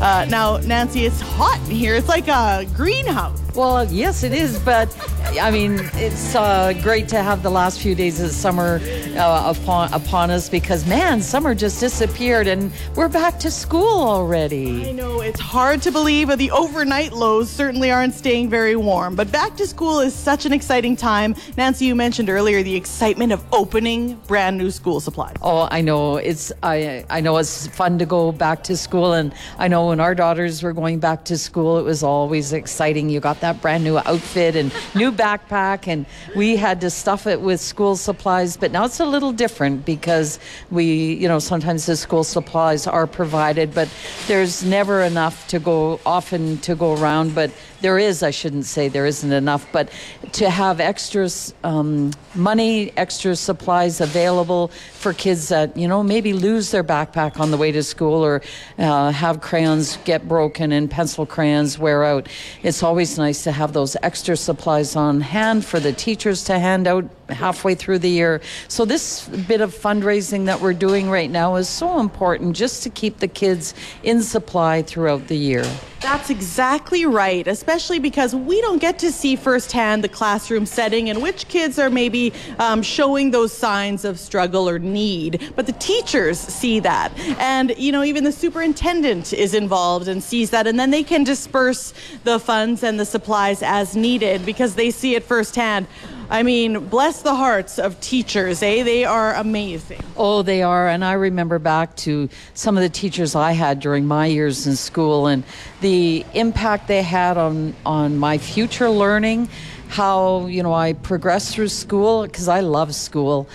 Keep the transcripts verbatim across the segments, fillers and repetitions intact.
Uh, now, Nancy, it's hot in here. It's like a greenhouse. Well, yes, it is, but I mean, it's uh, great to have the last few days of summer uh, upon, upon us because, man, summer just disappeared and we're back to school already. I know, it's hard to believe, but the overnight lows certainly aren't staying very warm. But back to school is such an exciting time. Nancy, you mentioned earlier the excitement of opening brand new school supplies. Oh, I know. It's I, I know it's fun to go back to school, and I know when our daughters were going back to school, it was always exciting. You got that brand new outfit and new backpack, and we had to stuff it with school supplies. But now it's a little different because we, you know, sometimes the school supplies are provided, but there's never enough to go, often to go around. But there is, I shouldn't say there isn't enough, but to have extra um, money, extra supplies available for kids that, you know, maybe lose their backpack on the way to school or uh, have crayons get broken and pencil crayons wear out. It's always nice to have those extra supplies on hand for the teachers to hand out halfway through the year. So this bit of fundraising that we're doing right now is so important just to keep the kids in supply throughout the year. That's exactly right, especially because we don't get to see firsthand the classroom setting and which kids are maybe um, showing those signs of struggle or need, but the teachers see that. And, you know, even the superintendent is involved and sees that, and then they can disperse the funds and the supplies as needed because they see it firsthand. I mean, bless the hearts of teachers, eh? They are amazing. Oh, they are. And I remember back to some of the teachers I had during my years in school and the impact they had on, on my future learning, how, you know, I progressed through school because I love school.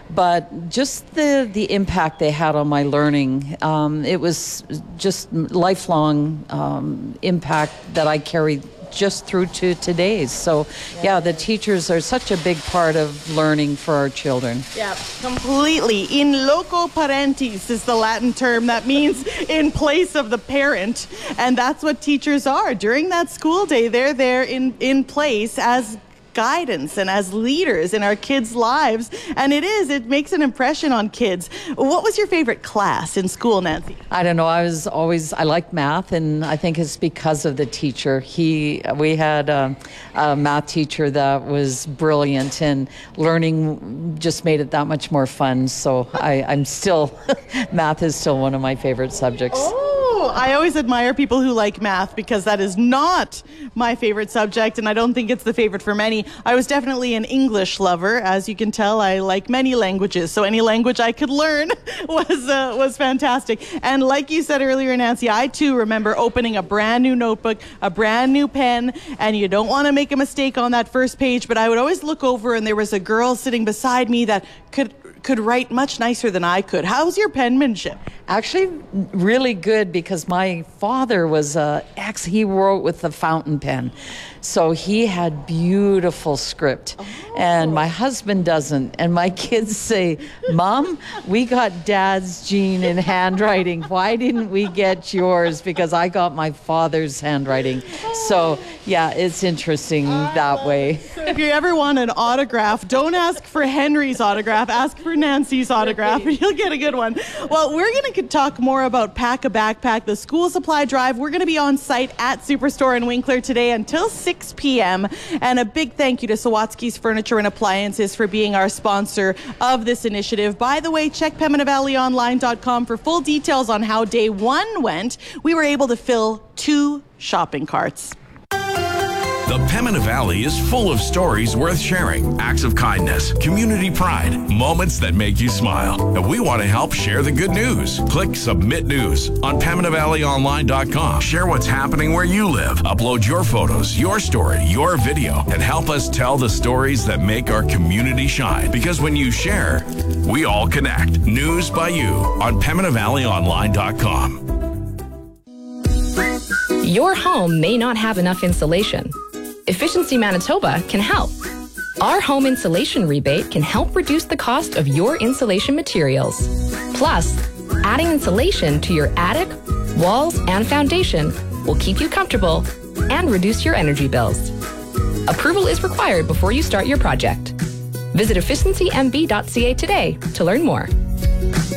But just the, the impact they had on my learning, um, it was just lifelong um, impact that I carried just through to today's. So, yeah, the teachers are such a big part of learning for our children. Yeah, completely. In loco parentis is the Latin term that means in place of the parent. And that's what teachers are. During that school day, they're there in, in place as guidance and as leaders in our kids' lives. And it is, it makes an impression on kids. What was your favorite class in school, Nancy? I don't know. I was always, I liked math, and I think it's because of the teacher. He, we had a, a math teacher that was brilliant, and learning just made it that much more fun. So I, I'm still, math is still one of my favorite subjects. Oh, I always admire people who like math because that is not my favorite subject, and I don't think it's the favorite for many. I was definitely an English lover. As you can tell, I like many languages, so any language I could learn was uh, was fantastic. And like you said earlier, Nancy, I too remember opening a brand new notebook, a brand new pen, and you don't want to make a mistake on that first page, but I would always look over and there was a girl sitting beside me that could could write much nicer than I could. How's your penmanship? Actually, really good, because my father was a ex, he wrote with the fountain pen. So he had beautiful script. Oh. And my husband doesn't. And my kids say, Mom, we got Dad's gene in handwriting. Why didn't we get yours? Because I got my father's handwriting. So, yeah, it's interesting that way. So if you ever want an autograph, don't ask for Henry's autograph. Ask for Nancy's autograph, and you'll get a good one. Well, we're going to talk more about Pack a Backpack, the school supply drive. We're going to be on site at Superstore in Winkler today until six p.m. And a big thank you to Sawatsky's Furniture and Appliances for being our sponsor of this initiative. By the way, check Pembina Valley Online dot com for full details on how day one went. We were able to fill two shopping carts. The Pembina Valley is full of stories worth sharing, acts of kindness, community pride, moments that make you smile. And we want to help share the good news. Click Submit News on Pembina Valley Online dot com. Share what's happening where you live. Upload your photos, your story, your video, and help us tell the stories that make our community shine. Because when you share, we all connect. News by you on Pembina Valley Online dot com. Your home may not have enough insulation. Efficiency Manitoba can help. Our home insulation rebate can help reduce the cost of your insulation materials. Plus, adding insulation to your attic, walls, and foundation will keep you comfortable and reduce your energy bills. Approval is required before you start your project. Visit efficiency m b dot c a today to learn more.